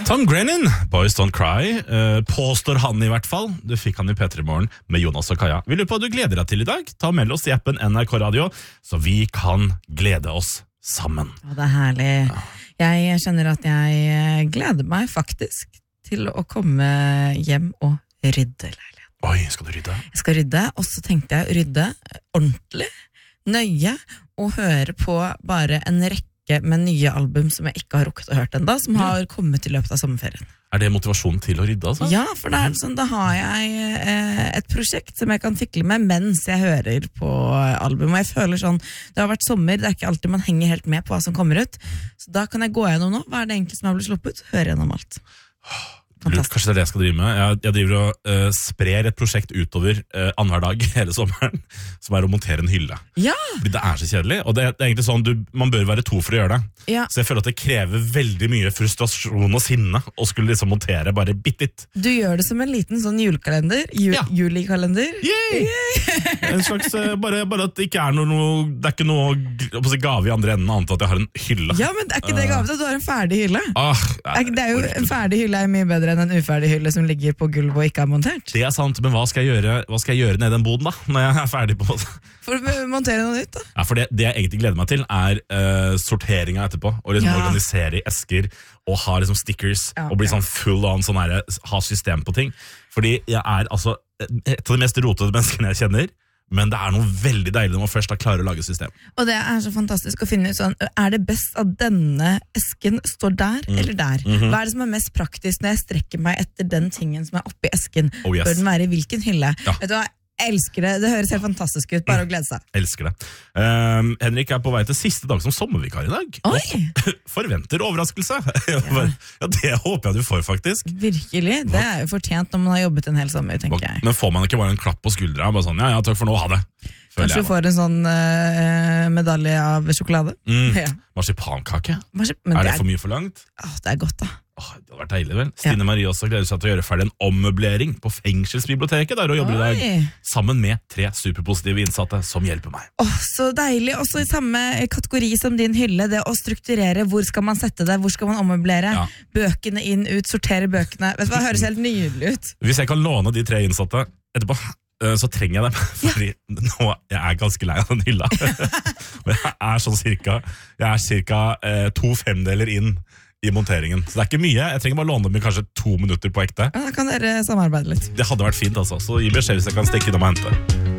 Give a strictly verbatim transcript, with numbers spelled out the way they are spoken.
Tom Grennan, Boys Don't Cry, uh, påstår han i hvert fall. Du fikk han i P tre Morgen med Jonas og Kaja. Vi lurer på hva du gleder deg til i dag. Ta med oss i appen N R K Radio, så vi kan glede oss sammen. Ja, det er herlig. Jeg kjenner at jeg gleder meg faktisk til å komme hjem og rydde leiligheten. Oi, skal du rydde? Jeg skal rydde, og så tenkte jeg rydde ordentlig, nøye, og høre på bare en rekke med nye album som jeg ikke har rukket å hørt enda, som har kommet i løpet av sommerferien. Er det motivasjon til å rydde, altså? Ja, for det er sånn, da har jeg eh, et prosjekt som jeg kan fikle med mens jeg hører på album, og jeg føler sånn, det har vært sommer, det er ikke alltid man henger helt med på hva som kommer ut, så da kan jeg gå gjennom nå, hva er det egentlig som har blitt sluppet, høre gjennom alt. Fantastisk. Kanskje det er det jeg skal drive med. Jeg, jeg driver og uh, sprer et prosjekt utover uh, annenhver dag hele sommeren, som er å montere en hylle. Ja! Fordi det er så kjedelig, og det, det er egentlig sånn, du, man bør være to for å gjøre det. Ja. Så jeg føler at det krever veldig mye frustrasjon og sinne å skulle liksom montere bare bitt litt. Du gjør det som en liten sånn julekalender, ju, Ja. julikalender. Yay! En slags, uh, bare, bare at det ikke er noe, noe det er ikke noe jeg håper å si, gave i andre enden, annet at jeg har en hylle. Ja, men er ikke det gavet at du har en ferdig hylle? Ah, Er ikke- Det er jo en ferdig hylle er mye bedre enn en uferdig hylle som ligger på gulvet og ikke er montert. Det er sant, men hva skal jeg gjøre, hva skal jeg gjøre nede i den boden da, når jeg er ferdig på det? For å montere noe nytt da. Ja, for det, det jeg egentlig gleder meg til er uh, sorteringa etterpå, og liksom Ja. organisere i esker, og ha liksom stickers, Ja, og bli ja. sånn full on, sånn her, ha system på ting. Fordi jeg er altså et av de mest rotete menneskene jeg kjenner, men det er noe veldig deilig når man først har klarer å lage system. Og det er så fantastisk å finne ut sånn, er det best at denne esken står der eller der? Hva er det som er mest praktisk når jeg strekker meg etter den tingen som er oppi esken? Oh, yes. Bør den være i hvilken hylle? Ja. Vet du hva, jeg elsker det. Det høres helt fantastisk ut, bare å glede seg. Elsker det. Um, Henrik er på vei til siste dag som sommervikar i dag. Oi! Og forventer overraskelse. Ja. ja, det håper jeg du får faktisk. Virkelig, det er jo fortjent når man har jobbet en hel sommer, tenker jeg. Men får man ikke bare en klapp på skuldra, bare sånn, ja, ja, takk for nå, ha det. Føler Kanskje jeg, du får en sånn uh, medalje av sjokolade. Mm. Ja. Marsipankake? Men Er det er, for mye for langt? åh, det er godt da. Åh, det hadde vært deilig, vel? Stine Marie også gleder seg til å gjøre ferdig en ommøblering på fengselsbiblioteket der hun jobber i dag, Oi. sammen med tre superpositive innsatte som hjelper meg. Åh, så deilig. Også i samme kategori som din hylle, det å strukturere, hvor skal man sette det, hvor skal man ommøblere, Ja. bøkene inn, ut, sortere bøkene. Vet du hva, høres helt nydelig ut. Hvis jeg kan låne de tre innsatte etterpå, eh, så trenger jeg dem, fordi nå jeg er ganske lei av den hylla. Og jeg er sånn cirka, jeg er cirka eh, to femdeler inn i monteringen. Så det er ikke mye, jeg trenger bare låne dem i kanskje to minutter på ekte. Ja, da kan dere samarbeide litt. Det hadde vært fint altså, så gi beskjed hvis jeg kan stikke innom og hente.